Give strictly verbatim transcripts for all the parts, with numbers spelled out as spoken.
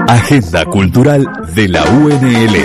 Agenda Cultural de la U N L.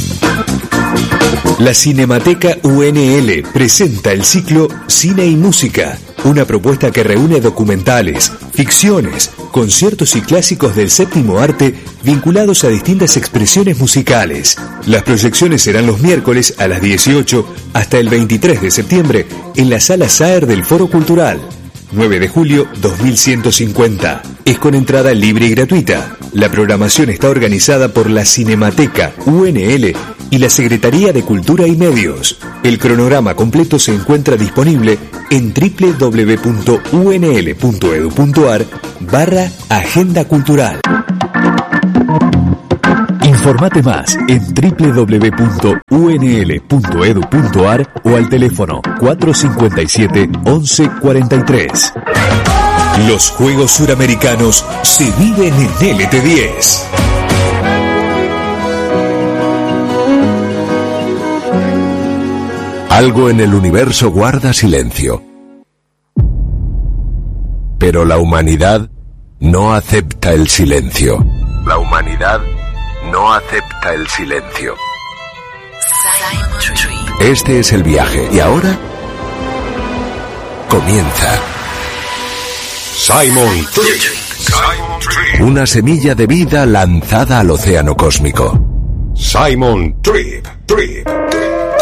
La Cinemateca U N L presenta el ciclo Cine y Música, una propuesta que reúne documentales, ficciones, conciertos y clásicos del séptimo arte vinculados a distintas expresiones musicales. Las proyecciones serán los miércoles a las dieciocho hasta el veintitrés de septiembre en la Sala Saer del Foro Cultural. nueve de julio dos mil ciento cincuenta. Es con entrada libre y gratuita. La programación está organizada por la Cinemateca U N L y la Secretaría de Cultura y Medios. El cronograma completo se encuentra disponible en doble u doble u doble u punto u n l punto e d u punto a r barra Agenda Cultural. Informate más en doble u doble u doble u punto u n l punto e d u punto a r o al teléfono cuatro cinco siete, once cuarenta y tres. Los Juegos Suramericanos se viven en L T diez. Algo en el universo guarda silencio. Pero la humanidad no acepta el silencio. La humanidad no acepta el silencio. Este es el viaje y ahora comienza Simon Trip. Una semilla de vida lanzada al océano cósmico. Simon Trip, Trip.